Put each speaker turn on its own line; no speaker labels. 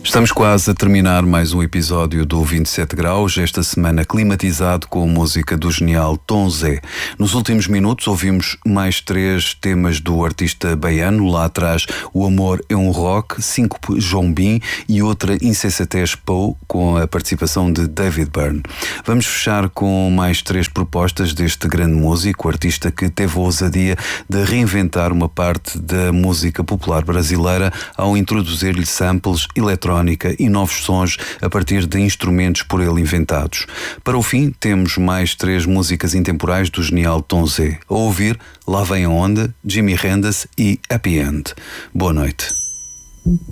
Estamos quase a terminar mais um episódio do 27 Graus, esta semana climatizado com a música do genial Tom Zé. Nos últimos minutos ouvimos mais 3 temas do artista baiano, lá atrás O Amor é um Rock, Síncope João e outra Insensatez Pou, com a participação de David Byrne. Vamos fechar com mais 3 propostas deste grande músico, artista que teve a ousadia de reinventar uma parte da música popular brasileira ao introduzir-lhe samples eletrónicos e novos sons a partir de instrumentos por ele inventados. Para o fim, temos mais 3 músicas intemporais do genial Tom Zé. A ouvir, Lá Vem a Onda, Jimi Hendrix e Happy End. Boa noite.